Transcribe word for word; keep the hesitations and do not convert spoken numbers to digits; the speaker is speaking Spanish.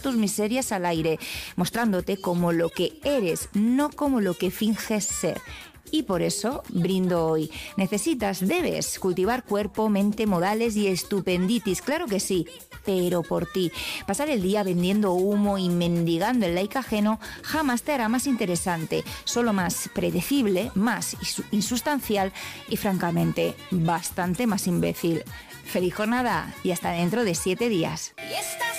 tus miserias al aire, mostrándote como lo que eres, no como lo que finges ser. Y por eso brindo hoy. Necesitas, debes cultivar cuerpo, mente, modales y estupenditis, claro que sí, pero por ti. Pasar el día vendiendo humo y mendigando el like ajeno jamás te hará más interesante, solo más predecible, más insustancial y francamente bastante más imbécil. Feliz jornada y hasta dentro de siete días.